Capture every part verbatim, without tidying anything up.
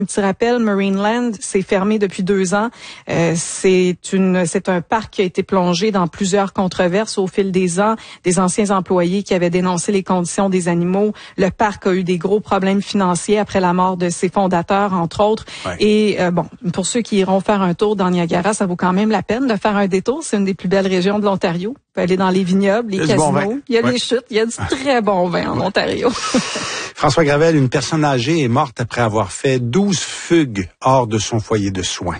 Un petit rappel, Marineland, c'est fermé depuis deux ans. Euh, c'est une, c'est un parc qui a été plongé dans plusieurs controverses au fil des ans. Des anciens employés qui avaient dénoncé les conditions des animaux. Le parc a eu des gros problèmes financiers après la mort de ses fondateurs, entre autres. Ouais. Et euh, bon, pour ceux qui iront faire un tour dans Niagara, ça vaut quand même la peine de faire un détour. C'est une des plus belles régions de l'Ontario. Vous pouvez aller dans les vignobles, les casinos. Bon, il y a ouais. des chutes, il y a du très bon vin en ouais. Ontario. François Gravel, une personne âgée est morte après avoir fait douze fugues hors de son foyer de soins.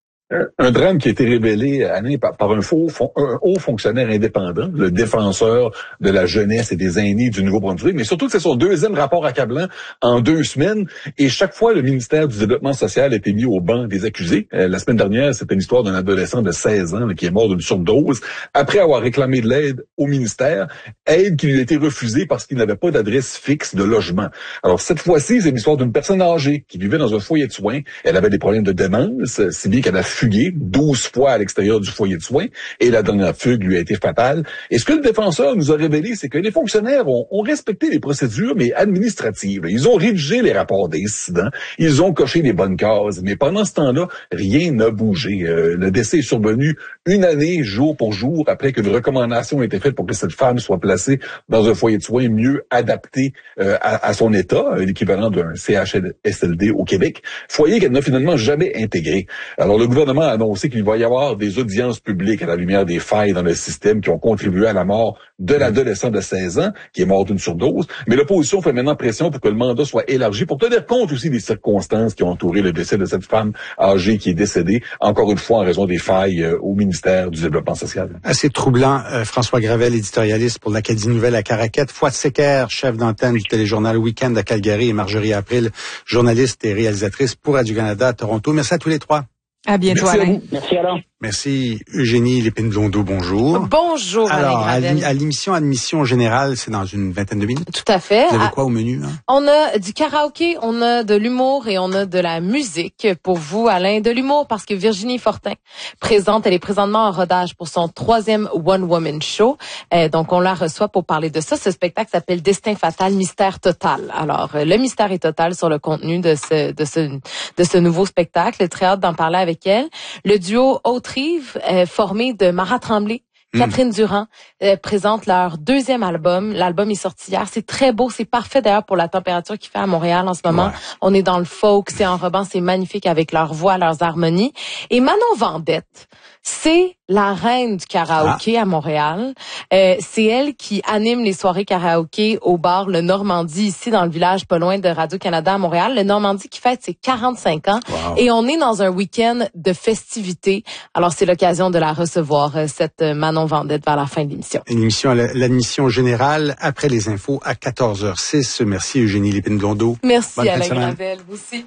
Un drame qui a été révélé Alain, par, par un, faux, un haut fonctionnaire indépendant, le défenseur de la jeunesse et des aînés du Nouveau-Brunswick, mais surtout que c'est son deuxième rapport accablant en deux semaines. Et chaque fois, le ministère du Développement social a été mis au banc des accusés. Euh, la semaine dernière, c'était une histoire d'un adolescent de seize ans là, qui est mort d'une surdose après avoir réclamé de l'aide au ministère, aide qui lui a été refusée parce qu'il n'avait pas d'adresse fixe de logement. Alors cette fois-ci, c'est l'histoire d'une personne âgée qui vivait dans un foyer de soins. Elle avait des problèmes de démence, si bien qu'elle a fugué douze fois à l'extérieur du foyer de soins, et la dernière fugue lui a été fatale. Et ce que le défenseur nous a révélé, c'est que les fonctionnaires ont, ont respecté les procédures, mais administratives. Ils ont rédigé les rapports d'incidents, ils ont coché les bonnes cases, mais pendant ce temps-là, rien n'a bougé. Euh, le décès est survenu une année, jour pour jour, après qu'une recommandation ait été faite pour que cette femme soit placée dans un foyer de soins mieux adapté euh, à, à son état, l'équivalent d'un C H S L D au Québec, foyer qu'elle n'a finalement jamais intégré. Alors le gouvernement a annoncé qu'il va y avoir des audiences publiques à la lumière des failles dans le système qui ont contribué à la mort de l'adolescent de seize ans, qui est mort d'une surdose. Mais l'opposition fait maintenant pression pour que le mandat soit élargi, pour tenir compte aussi des circonstances qui ont entouré le décès de cette femme âgée qui est décédée, encore une fois en raison des failles euh, au ministère du Développement social. Assez troublant, euh, François Gravel, éditorialiste pour l'Acadie Nouvelle à Caraquette, Fouad Secker, chef d'antenne du téléjournal Week-end à Calgary, et Marjorie April, journaliste et réalisatrice pour Radio-Canada à Toronto. Merci à tous les trois. À bientôt, Merci Alain. à Merci, Alain. Merci, Eugénie Lépine-Blondeau, bonjour. Bonjour, Alors, Alain à l'émission Admission Générale, c'est dans une vingtaine de minutes. Tout à fait. Vous avez à... quoi au menu? Hein? On a du karaoké, on a de l'humour et on a de la musique pour vous, Alain. De l'humour parce que Virginie Fortin présente, elle est présentement en rodage pour son troisième One Woman Show. Euh, donc, on la reçoit pour parler de ça. Ce spectacle s'appelle Destin fatal, mystère total. Alors, euh, le mystère est total sur le contenu de ce, de ce, de ce nouveau spectacle. Très hâte d'en parler avec elle. Le duo Haute-Rive, euh, formé de Mara Tremblay, Catherine mmh. Durand, euh, présente leur deuxième album. L'album est sorti hier. C'est très beau. C'est parfait d'ailleurs pour la température qu'il fait à Montréal en ce moment. Ouais. On est dans le folk, c'est enrobant, c'est magnifique avec leur voix, leurs harmonies. Et Manon Vendette, c'est la reine du karaoké ah. à Montréal. Euh, c'est elle qui anime les soirées karaoké au bar Le Normandie, ici dans le village pas loin de Radio-Canada à Montréal. Le Normandie qui fête ses quarante-cinq ans. Wow. Et on est dans un week-end de festivités. Alors, c'est l'occasion de la recevoir, cette Manon Vendette, vers la fin de l'émission. Une émission, l'admission générale, après les infos à quatorze heures six. Merci Eugénie Lépine-Blondeau. Merci Bonne Alain Gravel, vous aussi.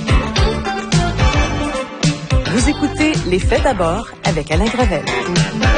Vous écoutez Les Faits d'abord avec Alain Gravel.